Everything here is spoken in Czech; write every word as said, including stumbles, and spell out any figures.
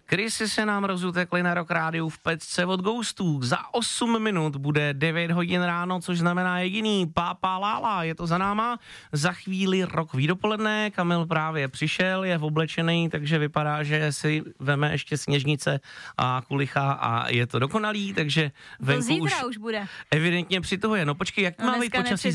Krysy se nám rozutekly na Rock Rádiu v pecce od Ghostů. Za osm minut bude devět hodin ráno, což znamená jediný Pápa Lála, je to za náma. Za chvíli rokový dopoledne, Kamil právě přišel, je oblečený, takže vypadá, že si veme ještě sněžnice a kulicha a je to dokonalý, takže venku to zítra už, už bude. Evidentně přitahuje. No počkej, jak No má být počasí